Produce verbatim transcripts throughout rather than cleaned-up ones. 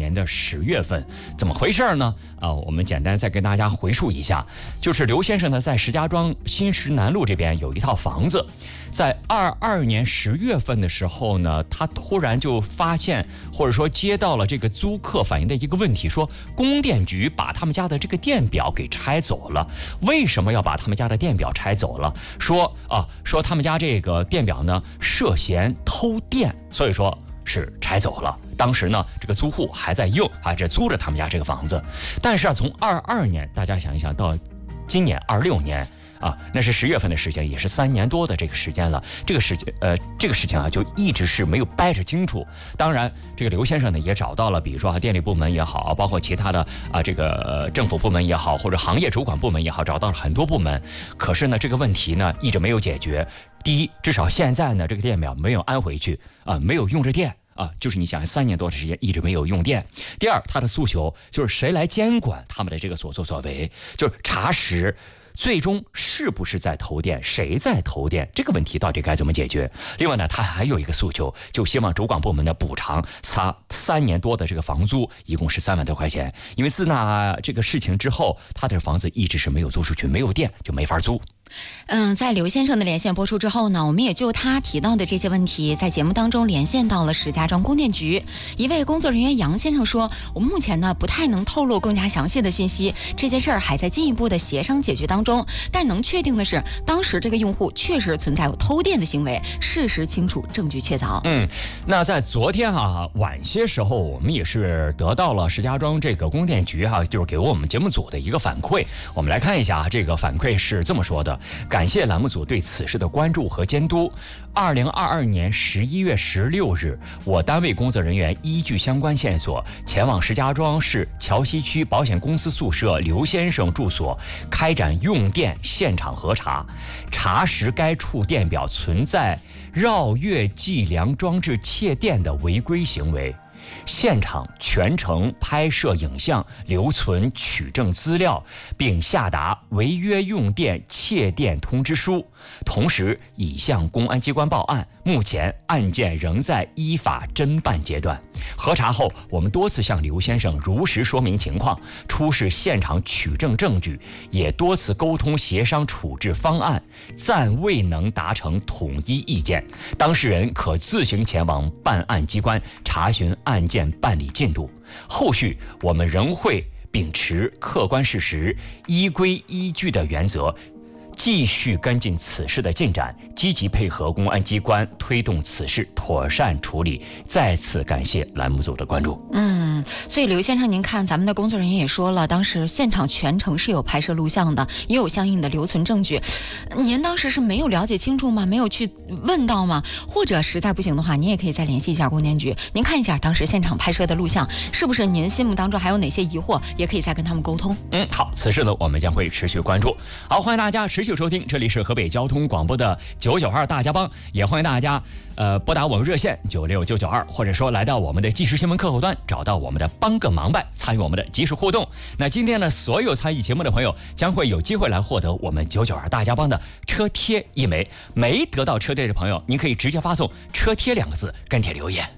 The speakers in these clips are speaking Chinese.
年的十月份，怎么回事呢？啊，我们简单再跟大家回述一下，就是刘先生呢在石家庄新石南路这边有一套房子，在二二年十月份的时候呢，他突然就发现或者说接到了这个租客反映的一个问题，说供电局把他们家的这个电表给拆走了。为什么要把他们家的电表拆走了？说啊，说他们家这个电表呢涉嫌偷电，所以说是拆走了。当时呢，这个租户还在用，还在租着他们家这个房子。但是啊，从二二年，大家想一想，到今年二六年啊，那是十月份的事情，也是三年多的这个时间了。这个事情，呃，这个事情啊，就一直是没有掰扯清楚。当然，这个刘先生呢，也找到了，比如说电力部门也好，包括其他的啊，这个、呃、政府部门也好，或者行业主管部门也好，找到了很多部门。可是呢，这个问题呢，一直没有解决。第一，至少现在呢，这个电表没有安回去啊，没有用着电。啊，就是你想三年多的时间一直没有用电。第二，他的诉求就是谁来监管他们的这个所作所为，就是查实最终是不是在偷电，谁在偷电，这个问题到底该怎么解决？另外呢，他还有一个诉求，就希望主管部门的补偿他三年多的这个房租，一共是三万多块钱。因为自那这个事情之后，他的房子一直是没有租出去，没有电就没法租。 嗯，在刘先生的连线播出之后呢，我们也就他提到的这些问题，在节目当中连线到了石家庄供电局。一位工作人员杨先生说，我们目前呢不太能透露更加详细的信息，这件事儿还在进一步的协商解决当中。但能确定的是，当时这个用户确实存在有偷电的行为，事实清楚，证据确凿。 嗯，那在昨天啊晚些时候，我们也是得到了石家庄这个供电局哈、啊，就是给我们节目组的一个反馈。我们来看一下啊，这个反馈是这么说的。感谢栏目组对此事的关注和监督。二零二二年十一月十六日，我单位工作人员依据相关线索，前往石家庄市桥西区保险公司宿舍刘先生住所，开展用电现场核查，查实该处电表存在绕月计量装置窃电的违规行为。现场全程拍摄影像，留存取证资料，并下达违约用电窃电通知书，同时已向公安机关报案，目前案件仍在依法侦办阶段。核查后，我们多次向刘先生如实说明情况，出示现场取证证据，也多次沟通协商处置方案，暂未能达成统一意见。当事人可自行前往办案机关查询案件办理进度。后续我们仍会秉持客观事实、依规依据的原则，继续跟进此事的进展，积极配合公安机关推动此事妥善处理。再次感谢栏目组的关注。 嗯，所以刘先生，您看咱们的工作人员也说了，当时现场全程是有拍摄录像的，也有相应的留存证据。您当时是没有了解清楚吗？没有去问到吗？或者实在不行的话，您也可以再联系一下供电局，您看一下当时现场拍摄的录像，是不是您心目当中还有哪些疑惑，也可以再跟他们沟通。 嗯，好，此事呢我们将会持续关注。好，欢迎大家持续收听，这里是河北交通广播的九九二大家帮，也欢迎大家呃拨打我们热线九六九九二，或者说来到我们的即时新闻客户端，找到我们的帮个忙呗，参与我们的即时互动。那今天呢，所有参与节目的朋友将会有机会来获得我们九九二大家帮的车贴一枚。没得到车贴的朋友，您可以直接发送车贴两个字跟帖留言。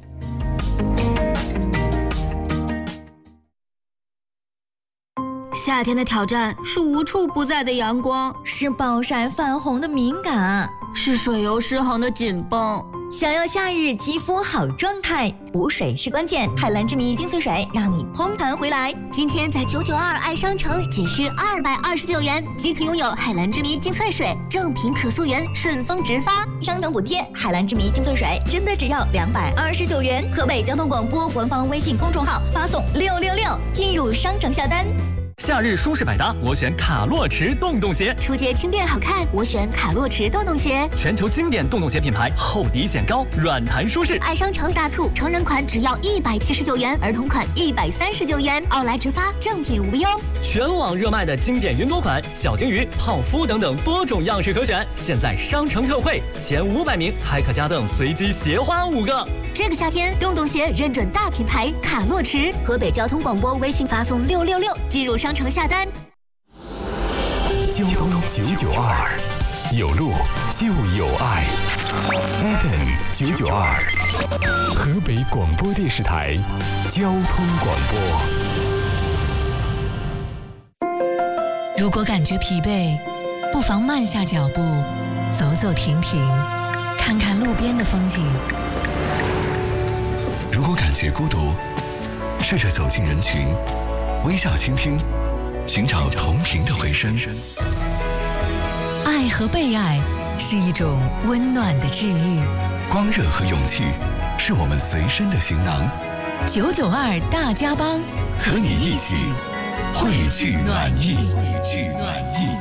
夏天的挑战是无处不在的阳光， 是暴晒泛红的敏感， 是水油失衡的紧绷。 想要夏日肌肤好状态，补水是关键。海蓝之谜精粹水让你蓬弹回来。 今天在九九二爱商城仅需二百二十九元即可拥有海蓝之谜精粹水，正品可溯源，顺丰直发， 商城补贴。海蓝之谜精粹水真的只要两百二十九元。河北交通广播官方微信公众号发送六六六进入商城下单。 夏日舒适百搭，我选卡洛驰洞洞鞋； 出街轻便好看，我选卡洛驰洞洞鞋。 全球经典洞洞鞋品牌，厚底显高，软弹舒适。 爱商城大促，成人款只要一百七十九元，儿童款一百三十九元，奥莱直发，正品无忧。 全网热卖的经典云朵款，小鲸鱼、泡芙等等多种样式可选，现在商城特惠，前五百名还可加赠随机鞋花五个。 这个夏天，洞洞鞋认准大品牌卡洛驰。河北交通广播微信发送六六六进入商城下单。 交通九九二，有路就有爱。 F M 九九二，河北广播电视台交通广播。 如果感觉疲惫，不妨慢下脚步，走走停停，看看路边的风景。 如果感觉孤独，试着走进人群，微笑倾听，寻找同频的回声。 爱和被爱是一种温暖的治愈， 光热和勇气是我们随身的行囊。 九九二大家帮， 和你一起汇聚暖意，汇聚暖意。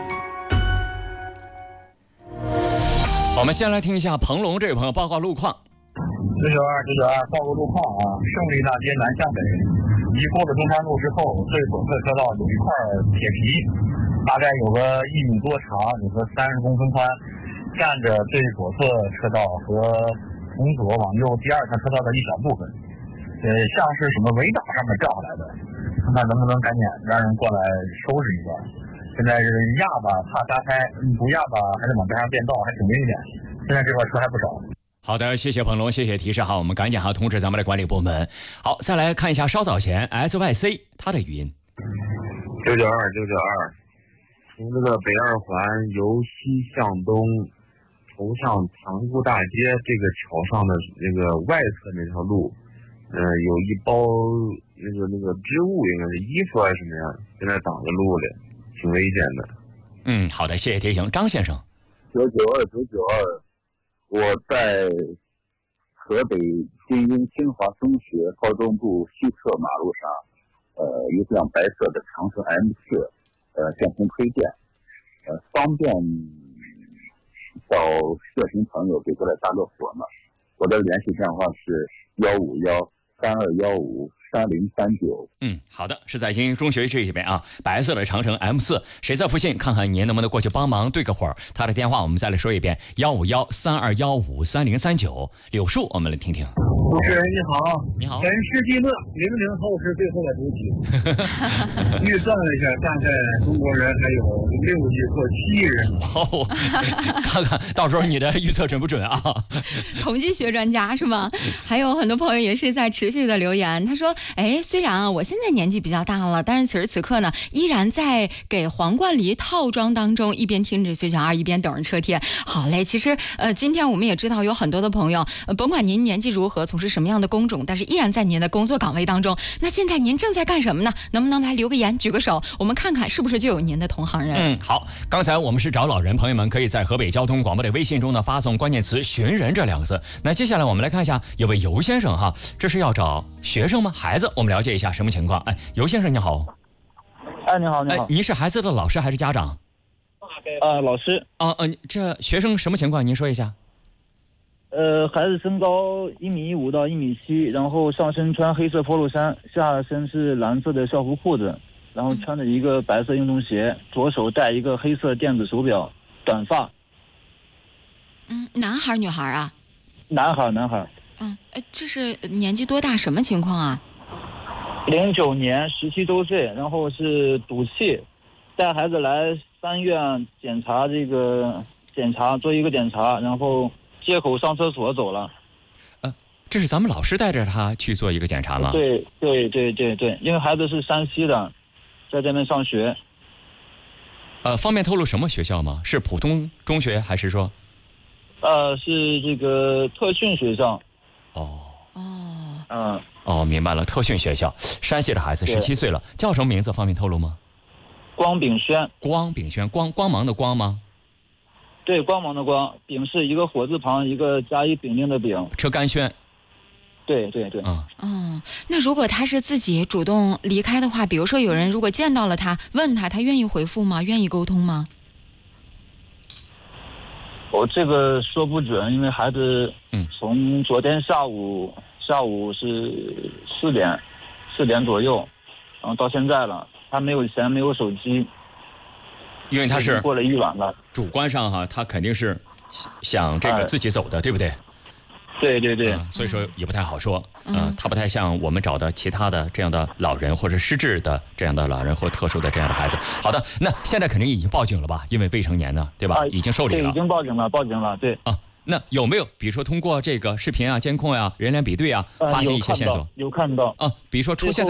我们先来听一下彭龙这位朋友报告路况。 九九二九九二报告路况啊！胜利大街南向北，一过了中山路之后，最左侧车道有一块铁皮，大概有个一米多长，有个三十公分宽，占着最左侧车道和从左往右第二条车道的一小部分。呃，像是什么围挡上面掉下来的，看看能不能赶紧让人过来收拾一下。现在是压吧，怕扎胎；不压吧，还得往边上变道，还挺危险。现在这块车还不少。 好的，谢谢彭龙，谢谢提示哈，我们赶紧哈通知咱们的管理部门。好，再来看一下稍早前 S Y C 它的语音。 九九二九九二，从这个北二环由西向东投向塘沽大街这个桥上的那个外侧那条路，呃，有一包那个那个织物，应该是衣服还是什么样，在那挡着路了，挺危险的。 嗯，好的，谢谢提醒，张先生。 九九二九九二。我在河北金鹰清华中学高中部西侧马路上，呃，一辆白色的长城 M 四，呃，电瓶推荐，呃，方便找热心朋友给过来搭个伙嘛。我的联系电话是幺五幺三二幺五三零三九。 嗯，好的，是在金鹰中学这边啊，白色的长城 M 四，谁在附近？看看您能不能过去帮忙对个会儿。他的电话我们再来说一遍，幺五幺三二幺五三零三九。柳树，我们来听听。 主持人你好， 你好。 本世纪末，零零后是最后的主体。预算了一下，大概中国人还有六亿或七亿人。 哦，看看到时候你的预测准不准啊？ 统计学专家是吗？还有很多朋友也是在持续的留言，他说：“哎，虽然啊，我现在年纪比较大了，但是此时此刻呢，依然在给皇冠梨套装当中，一边听着九九二，一边等着车贴。好嘞，其实呃，今天我们也知道有很多的朋友，呃，甭管您年纪如何，从事什么样的工种，但是依然在您的工作岗位当中。那现在您正在干什么呢？能不能来留个言，举个手，我们看看是不是就有您的同行人？ 嗯，好，刚才我们是找老人，朋友们可以在河北交通广播的微信中呢发送关键词“寻人”这两个字。那接下来我们来看一下，有位尤先生哈，这是要找学生吗？孩子？我们了解一下什么情况？哎，尤先生你好。 哎，你好，你好。 哎，您是孩子的老师还是家长？ 呃，老师。 啊呃，这学生什么情况？您说一下。 呃，孩子身高一米一五到一米七，然后上身穿黑色 polo 衫，下身是蓝色的校服裤子，然后穿着一个白色运动鞋，左手戴一个黑色电子手表，短发。 嗯，男孩女孩啊？ 男孩，男孩。 嗯，哎，这是年纪多大？什么情况啊？ 零九年，十七周岁，然后是赌气，带孩子来三院检查这个检查做一个检查，然后借口上厕所走了。 呃，这是咱们老师带着他去做一个检查吗？ 对对对对对，因为孩子是山西的，在这边上学。 呃，方便透露什么学校吗？是普通中学还是说？ 呃，是这个特训学校。 哦哦， 嗯， 哦，明白了，特训学校，山西的孩子十七岁了，叫什么名字？方便透露吗？ 光炳轩。 光炳轩，光光芒的光吗？ 对，光芒的光，炳是一个火字旁，一个甲乙丙丁的丙。 车甘轩。 对对对。 啊、 嗯。哦，那如果他是自己主动离开的话，比如说有人如果见到了他，问他，他愿意回复吗？愿意沟通吗？ 我这个说不准，因为孩子， 嗯， 从昨天下午下午是四点，四点左右，然后到现在了，他没有钱，没有手机， 因为他是过了一晚了。 主观上哈，他肯定是想这个自己走的，哎、对不对？ 对对对、 嗯，所以说也不太好说，嗯、呃，他不太像我们找的其他的这样的老人或者失智的这样的老人或特殊的这样的孩子。好的，那现在肯定已经报警了吧？因为未成年呢，对吧？ 啊、 已经受理了， 已经报警了，报警了，对。 啊， 那有没有比如说通过这个视频啊、监控啊、人脸比对啊，发现一些线索？ 有看到， 啊，比如说出现在